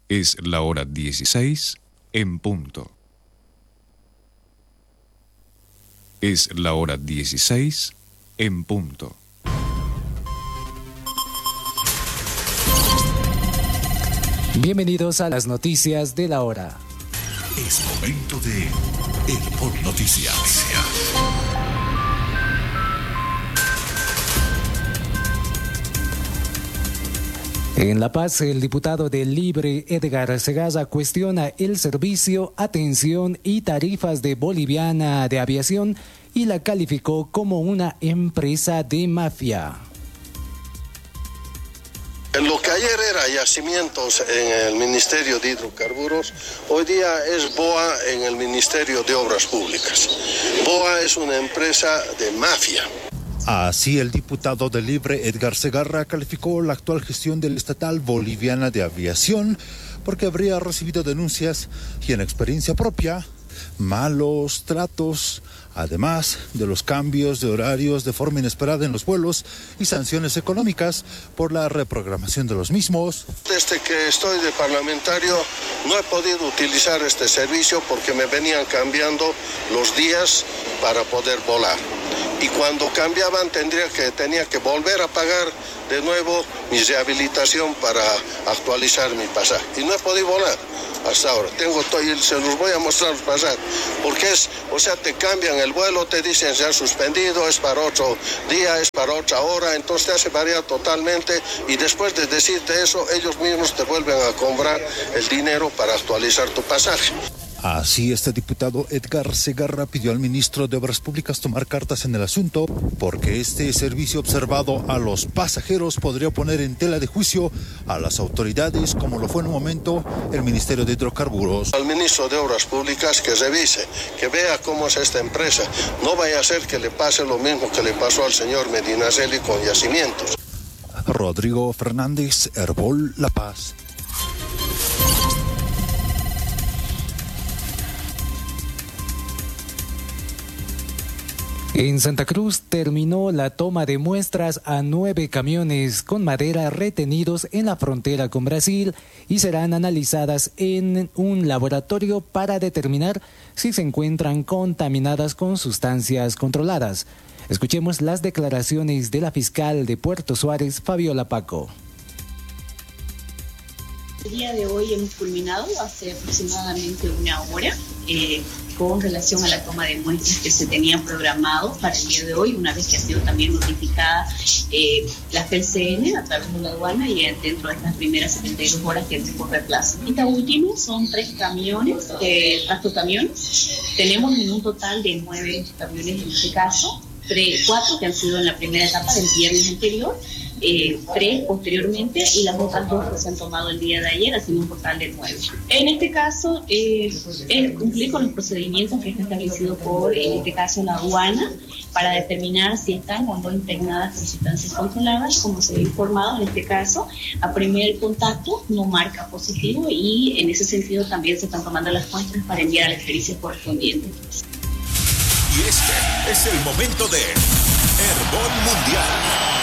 Es la hora 16 en punto. Es la hora 16 en punto. Bienvenidos a las noticias de la hora. Es momento de El Por Noticias. En La Paz, el diputado del Libre, Edgar Segarra, cuestiona el servicio, atención y tarifas de Boliviana de Aviación y la calificó como una empresa de mafia. Lo que ayer era yacimientos en el Ministerio de Hidrocarburos, hoy día es BOA en el Ministerio de Obras Públicas. BOA es una empresa de mafia. Así, el diputado del Libre, Edgar Segarra, calificó la actual gestión del estatal Boliviana de Aviación porque habría recibido denuncias y, en experiencia propia, malos tratos, además de los cambios de horarios de forma inesperada en los vuelos y sanciones económicas por la reprogramación de los mismos. Desde que estoy de parlamentario no he podido utilizar este servicio porque me venían cambiando los días para poder volar. Y cuando cambiaban tenía que volver a pagar de nuevo mi rehabilitación para actualizar mi pasaje. Y no he podido volar hasta ahora. Se los voy a mostrar los pasajes. Porque te cambian el vuelo, te dicen se han suspendido, es para otro día, es para otra hora, entonces te hace variar totalmente. Y después de decirte eso, ellos mismos te vuelven a cobrar el dinero para actualizar tu pasaje. Así, este diputado Edgar Segarra pidió al ministro de Obras Públicas tomar cartas en el asunto porque este servicio observado a los pasajeros podría poner en tela de juicio a las autoridades, como lo fue en un momento el Ministerio de Hidrocarburos. Al ministro de Obras Públicas que revise, que vea cómo es esta empresa. No vaya a ser que le pase lo mismo que le pasó al señor Medinaceli con yacimientos. Rodrigo Fernández, Herbol, La Paz. En Santa Cruz terminó la toma de muestras a 9 camiones con madera retenidos en la frontera con Brasil y serán analizadas en un laboratorio para determinar si se encuentran contaminadas con sustancias controladas. Escuchemos las declaraciones de la fiscal de Puerto Suárez, Fabiola Paco. El día de hoy hemos culminado hace aproximadamente una hora con relación a la toma de muestras que se tenían programado para el día de hoy, una vez que ha sido también notificada la PCN a través de la aduana y dentro de estas primeras 72 horas que se corre plazo. Esta última son 3 camiones, tractocamiones. Tenemos en un total de 9 camiones en este caso, 4 que han sido en la primera etapa del viernes anterior, 3 posteriormente y las otras 2 que se han tomado el día de ayer, haciendo un total de 9. En este caso, cumplir con los procedimientos que está establecido por, en este caso, la aduana, para determinar si están o no impregnadas con sustancias controladas, como se ha informado en este caso, a primer contacto no marca positivo y en ese sentido también se están tomando las muestras para enviar a las pericias correspondientes. Y este es el momento de Herbol Mundial.